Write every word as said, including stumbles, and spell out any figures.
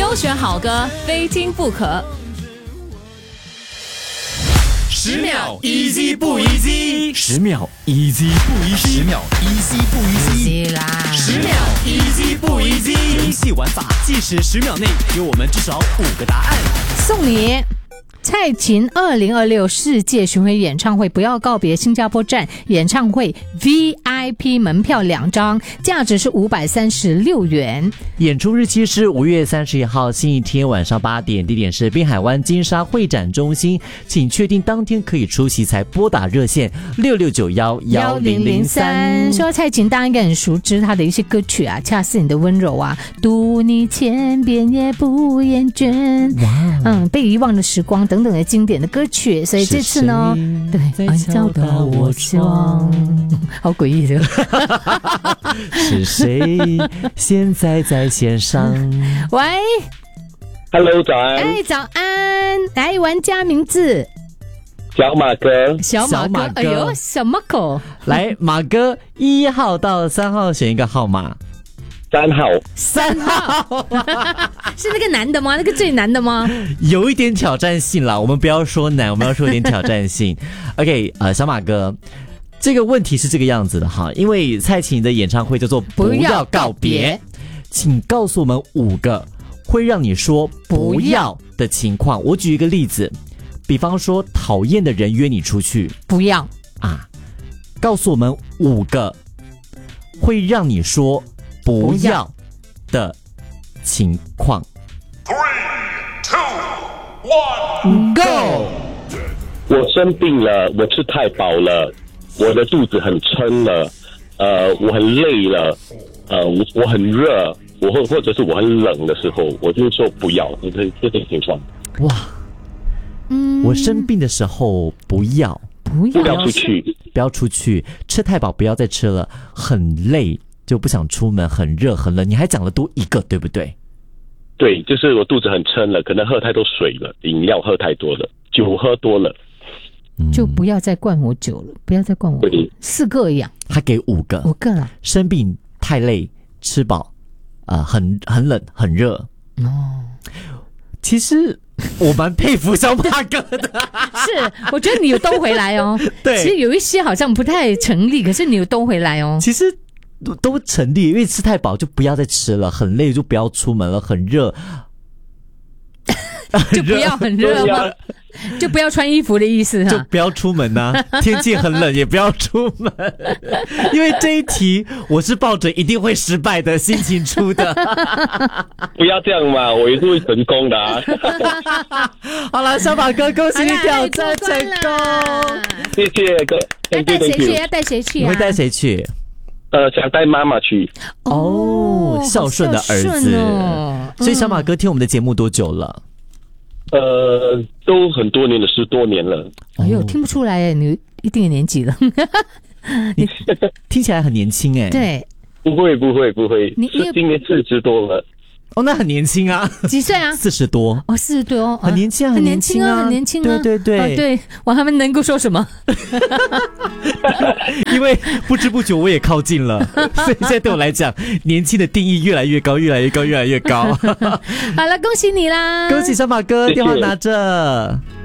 都选好歌，非听不可。 十秒 easy 不 easy， 十秒 easy 不 easy， 十秒 easy 不 easy 啦，十秒 easy 不 easy。游戏玩法，计时十秒内给我们至少五个答案。 送你蔡琴二零二六世界巡回演唱会不要告别新加坡站演唱会 V I P 门票两张，价值是五百三十六元。 演出日期是五月三十一号星期天晚上八点，地点是滨海湾金沙会展中心，请确定当天可以出席才拨打热线六六九幺幺零零三。 说蔡琴大家应该很熟知她的一些歌曲啊，恰似你的温柔啊，读你千遍也不厌倦，嗯，被遗忘的时光等等的经典的歌曲，所以这次呢，对，哎，敲到我窗，好诡异的。 是谁现在在线上？ 喂 ，Hello， 早安。 哎，早安。来，玩家名字。 小马哥。 小马哥。马哥哎呦，小马哥。 来，马哥，一号到三号选一个号码。 三号。 三号。是那个男的吗？那个最难的吗？ 有一点挑战性啦，我们不要说难，我们要说有点挑战性。OK， 呃，小马哥。这个问题是这个样子的哈，因为蔡琴的演唱会叫做不要告别，请告诉我们五个会让你说不要的情况。我举一个例子，比方说讨厌的人约你出去， 不要啊，告诉我们五个会让你说不要的情况。 Three, two, one, go！ 我生病了，我吃太饱了。我的肚子很撑了，呃，我很累了，呃，我我很热，我或或者是我很冷的时候，我就说不要，这这种情况。 哇，嗯，我生病的时候不要， 不要， 不要出去， 不要出去，吃太饱不要再吃了，很累就不想出门，很热很冷。你还讲了多一个，对不对？ 对，就是我肚子很撑了，可能喝太多水了，饮料喝太多了，酒喝多了。 就不要再灌我酒了，不要再灌我。四个一样， 他给五个， 五个了。生病太累，吃饱，呃，很很冷，很热。哦，其实我蛮佩服小马哥的。 是，我觉得你有兜回来哦。 对， 其实有一些好像不太成立，可是你有兜回来哦。 其实都都成立，因为吃太饱就不要再吃了，很累就不要出门了，很热。 就不要很热吗？就不要穿衣服的意思哈， 就不要出门呐、啊。天气很冷也不要出门，因为这一题我是抱着一定会失败的心情出的。 不要这样嘛，我也是会成功的啊。 好了，小马哥，恭喜你挑战成功， 谢谢哥。 要带谁去？要带谁去、啊？ 你会带谁去？ 呃，想带妈妈去。 哦，孝顺的儿子。哦、所以小马哥听我们的节目多久了？ 呃，都很多年了，十多年了。 哎呦，听不出来哎，你一定有年纪了。 你听起来很年轻哎。 对， 不会不会不会， 你是今年四十多了。 哦，那很年轻啊。 几岁啊？ 四十多。 哦，四十多哦， 很年轻啊， 很年轻啊，很年轻啊。 对对对， 哦、对，我还没能够说什么。 因为不知不觉我也靠近了，所以现在对我来讲，年轻的定义越来越高，越来越高，越来越高。 好了，恭喜你啦！ 恭喜小马哥， 谢谢， 电话拿着。